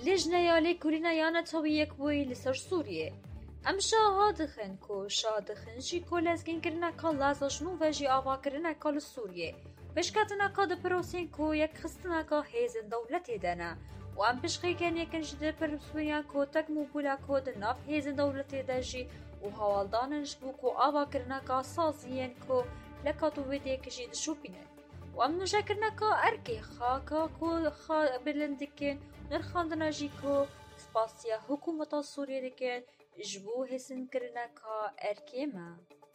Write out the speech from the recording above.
لجنة لكورينا يانا تويك بوي لسر سوريا ام شاهدخن كو شادخن جي كولازگين كرنا كالازا جنوبا جي آوا كرنا كال سوريا بشكاتنا كاد بروسين كو يك خستنا كا هيزن دولتي دانا وام بشخي كان يكن جدر برسويا كو تكمو بولا كو دناف هيزن دولتي داجي وهوالدان نشبو كو آوا كرنا كا سازيين كو لكاتو ويديك جي دشوبينن وام نجاكرنا كا اركي خاكا كو خا بلندكين نرخاندنا جي كو سباسيا حكومة سوريا دكين جبو هسن كرنا كا اركيما